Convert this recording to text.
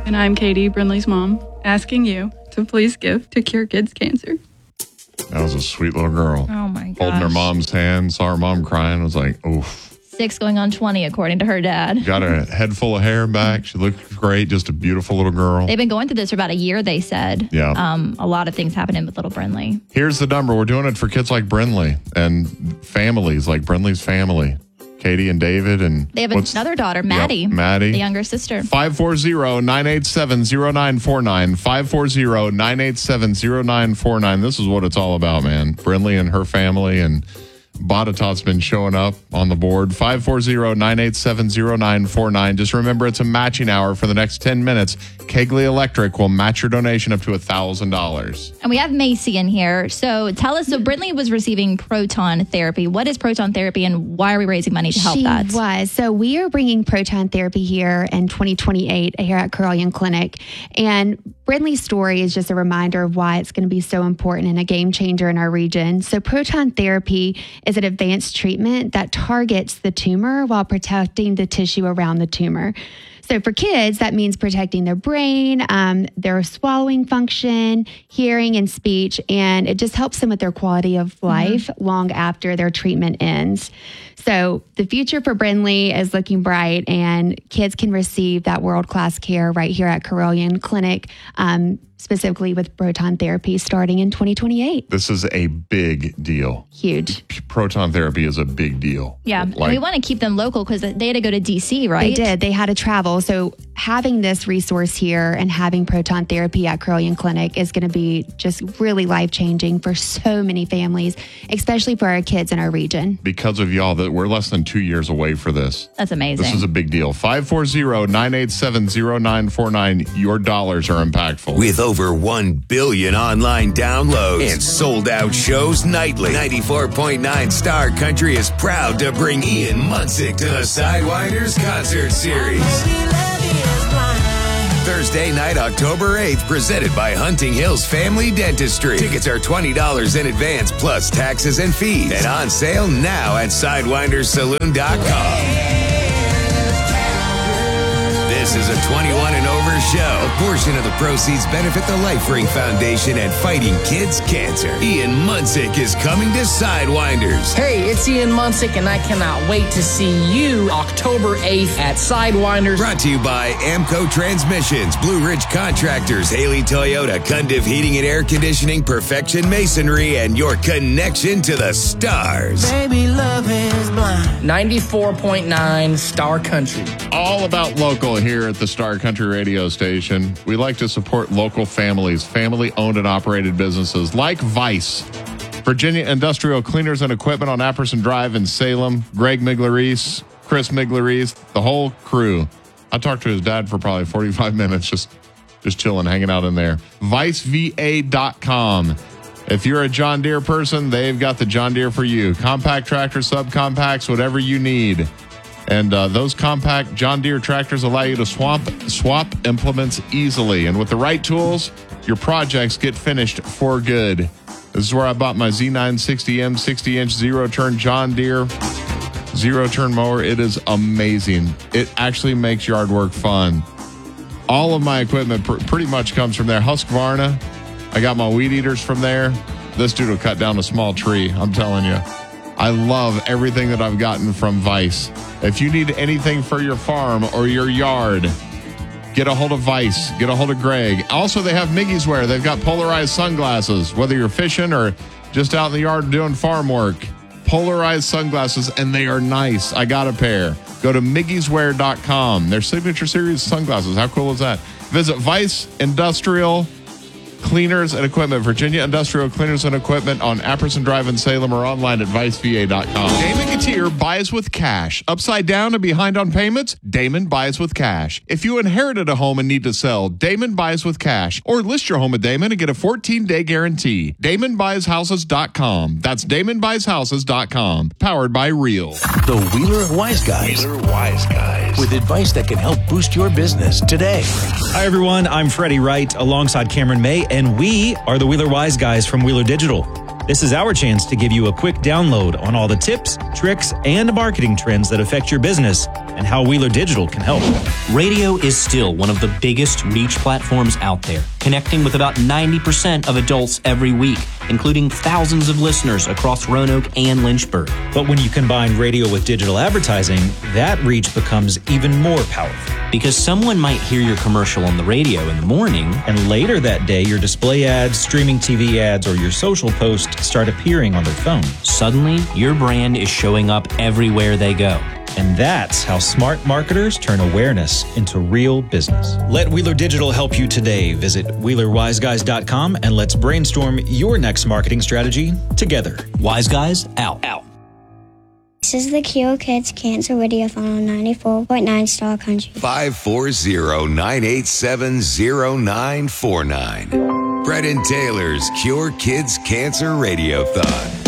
And I'm Katie, Brinley's mom, asking you to please give to Cure Kids Cancer. That was a sweet little girl. Oh, my gosh. Holding her mom's hand, saw her mom crying, was like, oof. 6 going on 20, according to her dad. Got a head full of hair back. She looked great. Just a beautiful little girl. They've been going through this for about a year, they said. Yeah. A lot of things happening with little Brinley. Here's the number. We're doing it for kids like Brinley and families like Brinley's family. Katie and David. And they have another daughter, Maddie. Yep, Maddie. The younger sister. 540-987-0949. 540-987-0949. This is what it's all about, man. Brinley and her family, and Botetourt's been showing up on the board. 540-987-0949. Just remember, it's a matching hour for the next 10 minutes. Kegley Electric will match your donation up to $1,000. And we have Macy in here. So tell us, Brinley was receiving proton therapy. What is proton therapy, and why are we raising money to help that? She was. So we are bringing proton therapy here in 2028 here at Carilion Clinic. And Brinley's story is just a reminder of why it's going to be so important and a game changer in our region. So proton therapy is an advanced treatment that targets the tumor while protecting the tissue around the tumor. So for kids, that means protecting their brain, their swallowing function, hearing, and speech, and it just helps them with their quality of life long after their treatment ends. So the future for Brinley is looking bright, and kids can receive that world-class care right here at Carilion Clinic, specifically with proton therapy starting in 2028. This is a big deal. Huge. Proton therapy is a big deal. Yeah. And we want to keep them local because they had to go to D.C., right? They did. They had to travel. So having this resource here and having proton therapy at Carilion Clinic is going to be just really life-changing for so many families, especially for our kids in our region. Because of y'all, that we're less than 2 years away for this. That's amazing. This is a big deal. 540-987-0949. Your dollars are impactful. With over 1 billion online downloads and sold out shows nightly, 94.9 Star Country is proud to bring Ian Munsick to the Sidewinders Concert Series. Thursday night, October 8th, presented by Hunting Hills Family Dentistry. Tickets are $20 in advance plus taxes and fees, and on sale now at SidewindersSaloon.com. This is a 21 and over show. A portion of the proceeds benefit the Life Ring Foundation and Fighting Kids Cancer. Ian Munsick is coming to Sidewinders. Hey, it's Ian Munsick, and I cannot wait to see you October 8th at Sidewinders. Brought to you by Amco Transmissions, Blue Ridge Contractors, Haley Toyota, Cundiff Heating and Air Conditioning, Perfection Masonry, and your connection to the stars. Baby, love is blind. 94.9 Star Country. All about local here at the Star Country radio station. We like to support local families, family-owned and operated businesses like Vice, Virginia Industrial Cleaners and Equipment on Apperson Drive in Salem. Greg Miglerese, Chris Miglerese, the whole crew. I talked to his dad for probably 45 minutes, just chilling, hanging out in there. ViceVA.com. If you're a John Deere person, they've got the John Deere for you. Compact tractor, subcompacts, whatever you need. And those compact John Deere tractors allow you to swap implements easily. And with the right tools, your projects get finished for good. This is where I bought my Z960M 60-inch zero-turn John Deere zero-turn mower. It is amazing. It actually makes yard work fun. All of my equipment pretty much comes from there. Husqvarna. I got my weed eaters from there. This dude will cut down a small tree, I'm telling you. I love everything that I've gotten from Vice. If you need anything for your farm or your yard, get a hold of Vice. Get a hold of Greg. Also, they have Miggy's Wear. They've got polarized sunglasses, whether you're fishing or just out in the yard doing farm work. Polarized sunglasses, and they are nice. I got a pair. Go to Miggy'sWear.com. Their signature series sunglasses. How cool is that? Visit Vice Industrial Cleaners and Equipment, Virginia Industrial Cleaners and Equipment on Apperson Drive in Salem, or online at ViceVA.com. Damon Gatier buys with cash. Upside down and behind on payments? Damon buys with cash. If you inherited a home and need to sell, Damon buys with cash. Or list your home at Damon and get a 14-day guarantee. DamonBuysHouses.com. That's DamonBuysHouses.com. Powered by Real. The Wheeler Wise Guys. Wheeler Wise Guys. With advice that can help boost your business today. Hi, everyone. I'm Freddie Wright alongside Cameron May, and we are the Wheeler Wise Guys from Wheeler Digital. This is our chance to give you a quick download on all the tips, tricks, and marketing trends that affect your business and how Wheeler Digital can help. Radio is still one of the biggest reach platforms out there, connecting with about 90% of adults every week, including thousands of listeners across Roanoke and Lynchburg. But when you combine radio with digital advertising, that reach becomes even more powerful. Because someone might hear your commercial on the radio in the morning, And later that day, your display ads, streaming TV ads, or your social posts start appearing on their phone. suddenly your brand is showing up everywhere they go. And that's how smart marketers turn awareness into real business. Let Wheeler Digital help you today. Visit WheelerWiseGuys.com and let's brainstorm your next marketing strategy together. Wise Guys, out. This is the Cure Kids Cancer Radiothon on 94.9 Star Country. 540-987-0949. Brett and Taylor's Cure Kids Cancer Radiothon.